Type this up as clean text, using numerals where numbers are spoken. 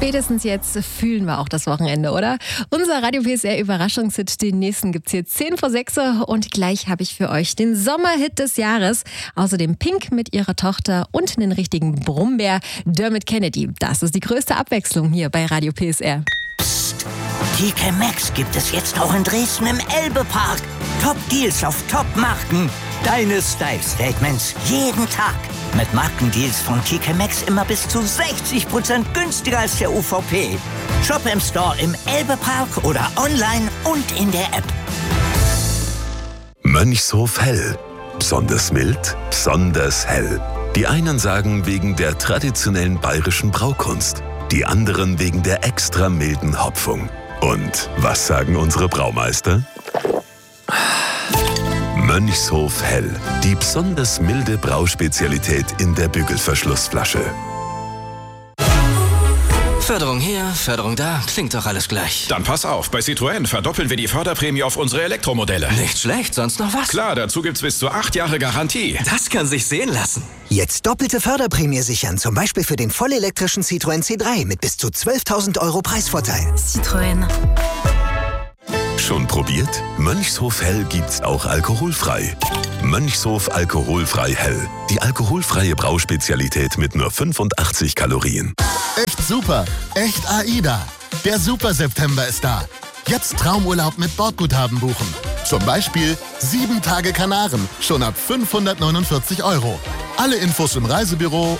Spätestens jetzt fühlen wir auch das Wochenende, oder? Unser Radio PSR Überraschungshit, den nächsten gibt's hier 10:06 und gleich habe ich für euch den Sommerhit des Jahres. Außerdem Pink mit ihrer Tochter und einen richtigen Brummbär, Dermot Kennedy. Das ist die größte Abwechslung hier bei Radio PSR. Psst. TK Maxx gibt es jetzt auch in Dresden im Elbe-Park. Top-Deals auf Top-Marken. Deine Style-Statements jeden Tag. Mit Markendeals von TK Maxx immer bis zu 60% günstiger als der UVP. Shop im Store im Elbe-Park oder online und in der App. Mönchshof Hell. Besonders mild, besonders hell. Die einen sagen wegen der traditionellen bayerischen Braukunst. Die anderen wegen der extra milden Hopfung. Und was sagen unsere Braumeister? Mönchshof Hell. Die besonders milde Brauspezialität in der Bügelverschlussflasche. Förderung hier, Förderung da, klingt doch alles gleich. Dann pass auf, bei Citroën verdoppeln wir die Förderprämie auf unsere Elektromodelle. Nicht schlecht, sonst noch was? Klar, dazu gibt's bis zu 8 Jahre Garantie. Das kann sich sehen lassen. Jetzt doppelte Förderprämie sichern, zum Beispiel für den vollelektrischen Citroën C3 mit bis zu 12.000 € Preisvorteil. Citroën. Schon probiert? Mönchshof Hell gibt's auch alkoholfrei. Mönchshof alkoholfrei Hell. Die alkoholfreie Brauspezialität mit nur 85 Kalorien. Echt super, echt AIDA. Der Super September ist da. Jetzt Traumurlaub mit Bordguthaben buchen. Zum Beispiel 7 Tage Kanaren, schon ab 549 €. Alle Infos im Reisebüro